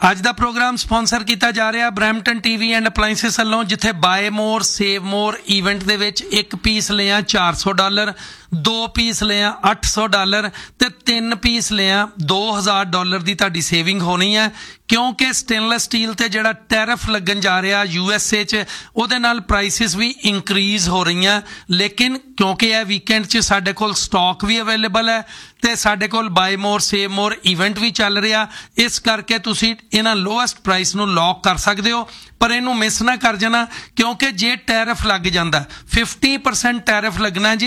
ਅੱਜ ਦਾ programme sponsor ਕੀਤਾ ਜਾ ਰਿਹਾ ਬਰੈਂਪਟਨ ਟੀਵੀ ਐਂਡ ਅਪਲਾਈਐਂਸਿਸ ਵੱਲੋਂ, ਜਿੱਥੇ ਬਾਏ ਮੋਰ ਸੇਵ ਮੋਰ ਈਵੈਂਟ ਦੇ ਵਿੱਚ ਇੱਕ ਪੀਸ ਲਿਆ $400, 2 ਪੀਸ ਲਿਆ $800 ਤੇ 3 ਪੀਸ ਲਿਆ $2000 ਦੀ ਤੁਹਾਡੀ ਸੇਵਿੰਗ ਹੋਣੀ ਹੈ। ਕਿਉਂਕਿ ਸਟੇਨਲੈਸ ਸਟੀਲ ਤੇ ਜਿਹੜਾ ਟੈਰਿਫ ਲੱਗਣ ਜਾ ਰਿਹਾ USA 'ਚ, ਉਹਦੇ ਨਾਲ ਪ੍ਰਾਈਸਿਸ ਵੀ ਇਨਕਰੀਜ਼ ਹੋ ਰਹੀਆਂ। ਲੇਕਿਨ ਕਿਉਂਕਿ ਇਹ ਵੀਕਐਂਡ 'ਚ ਸਾਡੇ ਕੋਲ ਸਟਾਕ ਵੀ ਅਵੇਲੇਬਲ ਹੈ ਤੇ ਸਾਡੇ ਕੋਲ ਬਾਏ ਮੋਰ ਸੇਵ ਮੋਰ ਈਵੈਂਟ ਵੀ ਚੱਲ ਰਿਹਾ, ਇਸ ਕਰਕੇ ਤੁਸੀਂ ਇਹਨਾਂ ਲੋਐਸਟ ਪ੍ਰਾਈਸ ਨੂੰ ਲੌਕ ਕਰ ਸਕਦੇ ਹੋ। ਪਰ ਇਹਨੂੰ ਮਿਸ ਨਾ ਕਰ ਜਾਣਾ, ਕਿਉਂਕਿ ਜੇ ਟੈਰਿਫ ਲੱਗ ਜਾਂਦਾ 50% ਟੈਰਿਫ ਲੱਗਣਾ ਜੀ